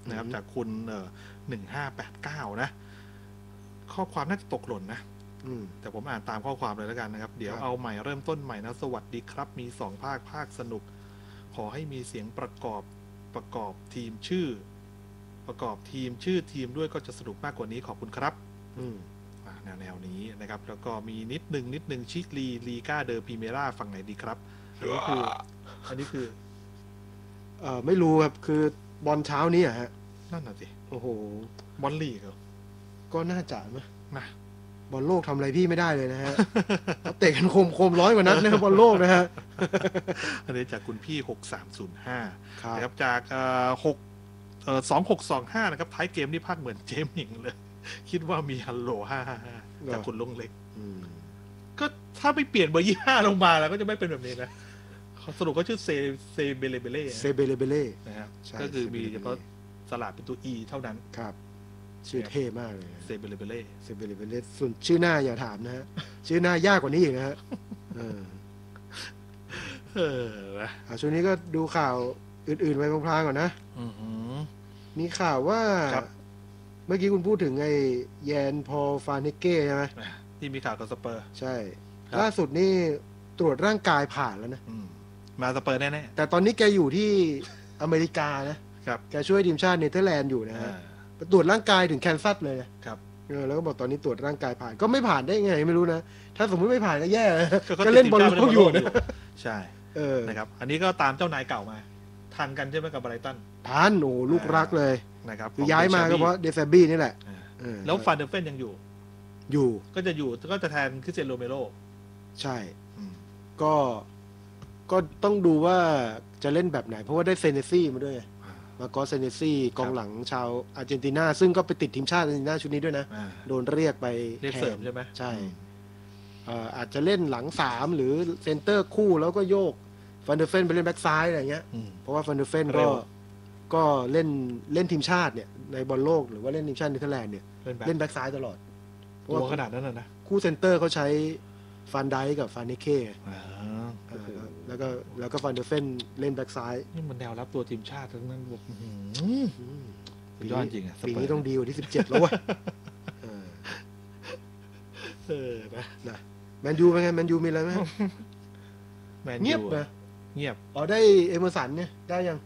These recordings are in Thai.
นะครับจากคุณ1589นะข้อความน่าจะตกหล่นนะแต่ผมอ่านตามข้อความเลยแล้วกันนะครับเดี๋ยวเอาใหม่เริ่มต้นใหม่นะสวัสดีครับมี2ภาคสนุกขอให้มีเสียงประกอบทีมชื่อทีมด้วยก็จะสนุกมากกว่านี้ขอบคุณครับแนวนี้นะครับแล้วก็มีนิดนึงชิลีกาเดอร์พรีเมร่าฝั่งไหนดีครับอันนี้คือไม่รู้ครับคือบอลเช้านี้ฮะนั่นน่ะสิโอ้โหบอลลีกเหรอก็น่าจะนะบอลโลกทำอะไรพี่ไม่ได้เลยนะฮะเตะกันโคม100 กว่านัดนะครับบอลโลกนะฮะอันนี้จากคุณพี่6305นะครับจาก2625นะครับท้ายเกมนี่ภาคเหมือนเจมหญิงเลยคิดว่ามีฮัลโหล555จากคุณลุงเล็กก็ถ้าไม่เปลี่ยนเบอร์25ลงมาแล้วก็จะไม่เป็นแบบนี้นะสรุปก็ชื่อเซเบเลเบเล่นะครับก็คือมีเฉพาะสลับเป็นตัว E เท่านั้นครับชื่อเท่มากเลยเซเบเลเบเล่ส่วนชื่อหน้าอย่าถามนะฮะชื่อหน้ายากกว่านี้อีกนะฮะช่วงนี้ก็ดูข่าวอื่นๆไปพลางๆก่อนนะมีข่าวว่าเมื่อกี้คุณพูดถึงไอ้แยนพอลฟาเนเก้ใช่ไหมที่มีข่าวกับสเปอร์ใช่ล่าสุดนี่ตรวจร่างกายผ่านแล้วนะมาสเปอร์แน่ๆแต่ตอนนี้แกอยู่ที่อเมริกานะครับแกช่วยทีมชาติเนเธอร์แลนด์อยู่นะฮะตรวจร่างกายถึงแคนซัสเลยครับแล้วก็บอกตอนนี้ตรวจร่างกายผ่านก็ไม่ผ่านได้ไงไม่รู้นะถ้าสมมติไม่ผ่านก็แย่ก็เล่นบอลโลกอยู่นะใช่นะครับอันนี้ก็ตามเจ้านายเก่ามาทันกันใช่ไหมกับไบรตันทันโอ้ลูกรักเลยนะครับคือย้ายมาก็เพราะเดซาบี้นี่แหละแล้วฟานเดอร์เฟนยังอยู่ก็จะแทนคริสเตียโนโรเมโรใช่ก็ต้องดูว่าจะเล่นแบบไหนเพราะว่าได้เซเนซี่มาด้วยมาก็เซเนซี่กองหลังชาวอาร์เจนตินาซึ่งก็ไปติดทีมชาติอาร์เจนตินาชุดนี้ด้วยนะโดนเรียกไปเสริมใช่ไหมใช่อาจจะเล่นหลัง3หรือเซนเตอร์คู่แล้วก็โยกฟันเดอร์เฟนไปเล่นแบ็กซ้ายอะไรเงี้ยเพราะว่าฟันเดอร์เฟนก็เล่นทีมชาติเนี่ยในบอลโลกหรือว่าเล่นทีมชาติเนเธอร์แลนด์เนี่ยเล่นแบ็กซ้ายตลอดตัวขนาดนั้นนะคู่เซนเตอร์เขาใช้ฟันไดกับฟันเนเก้แล้วก็ฟันเดอร์เฟนเล่นแบ็กซ้ายนี่มันแนวรับตัวทีมชาติทั้งนั้นบอกยอดจริงอ่ะปีนี้ต้องดีกว่าที่17แล้ววะนะแมนยูเป็นไงแมนยูมีอะไรไหมเงียบนะเงียบได้เอเมอร์สันเนี่ยได้ยัง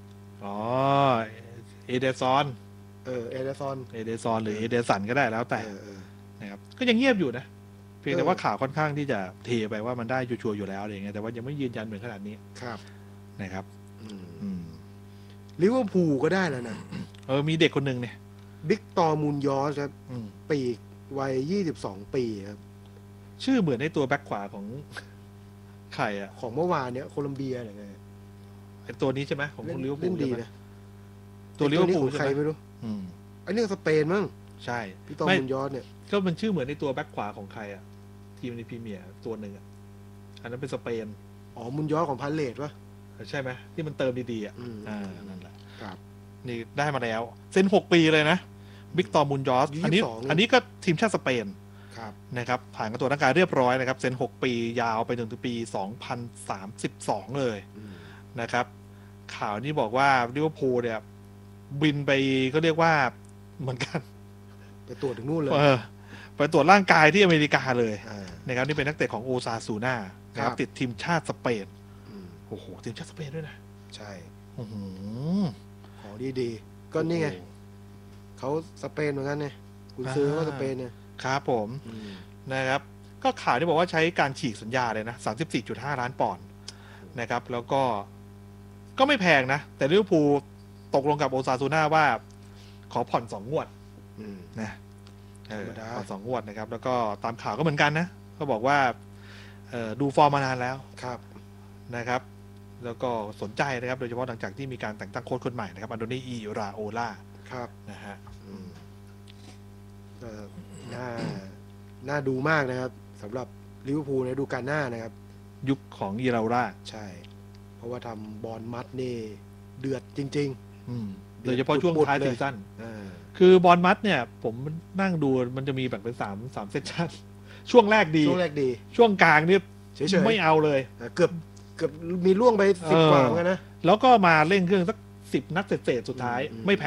เอเดซอนเอเดซอนหรือเอเดสันก็ได้แล้วแต่นะครับก็ยังเงียบอยู่นะเพียงแต่ว่าข่าวค่อนข้างที่จะเทไปว่ามันได้ชัวร์อยู่แล้วอะไรอย่างเงี้ยแต่ว่ายังไม่ยืนยันเหมือนขนาดนี้ครับนะครับลิเวอร์พูลก็ได้แล้วนะมีเด็กคนหนึ่งเนี่ยบิ๊กตอร์มูนยอสครับปีกวัย22 ปีครับชื่อเหมือนในตัวแบ็คขวาของใครอ่ะของเมื่อวานเนี้ยโคลัมเบียอะไรเงี้ยไอตัวนี้ใช่ไหมของลิเวอร์พูลดีนะตัวลิเวอร์พูลใครไม่รู้ไอเรื่องสเปนมั้งใช่พี่ตอมูนยอสเนี่ยก็มันชื่อเหมือนในตัวแบ็คขวาของใครอ่ะทีมในพรีเมียร์ตัวหนึ่งอ่ะอันนั้นเป็นสเปนมูนยอสของพาเลตวะใช่ไหมที่มันเติมดีๆอ่ะนั่นแหละครับนี่ได้มาแล้วเซ็น6 ปีเลยนะบิ๊กตอมูนยอสอันนี้ก็ทีมชาติสเปนนะครับผ่านการตรวจร่างกายเรียบร้อยนะครับเซ็น6 ปียาวไปถึงปี2032เลยนะครับข่าวนี้บอกว่าลิเวอร์พูลเนี่ยบินไปก็เรียกว่าเหมือนกันไปตรวจถึงนู่นเลยไปตรวจร่างกายที่อเมริกาเลยนะครับนี่เป็นนักเตะของโอซาซูน่านะครับติดทีมชาติสเปนโอ้โหทีมชาติสเปนด้วยนะใช่ของดีๆก็นี่ไงเขาสเปนเหมือนกันเนี่ยคุณซื้อว่าสเปนเนี่ยครับผมนะครับก็ข่าวที่บอกว่าใช้การฉีกสัญญาเลยนะ 34.5 ล้านปอนด์นะครับแล้วก็ไม่แพงนะแต่ลิเวอร์พูลตกลงกับโอซาซูน่าว่าขอผ่อน2 งวดนะผ่อน2 งวดนะครับแล้วก็ตามข่าวก็เหมือนกันนะก็บอกว่าดูฟอร์มมานานแล้วครับนะครับแล้วก็สนใจนะครับโดยเฉพาะหลังจากที่มีการแต่งตั้งโค้ชคนใหม่นะครับอันโดนีอิราโอล่าครับนะฮะน่าดูมากนะครับสำหรับลิเวอร์พูลในฤดูกาลหน้านะครับยุคของอิราโอล่าใช่เพราะว่าทำบอลมัดนี่เดือดจริงๆโดยเฉพาะช่วงท้ายซีซั่นคือบอลมัดเนี่ยผมนั่งดูมันจะมีแบ่งเป็น3เซสชั่นช่วงแรกดีช่วงกลางนี่ไม่เอาเลยเกือบมีล่วงไป10 กว่าเหมือนกันนะแล้วก็มาเล่นเครื่องสัก10 นัดเศษสุดท้ายไม่แพ้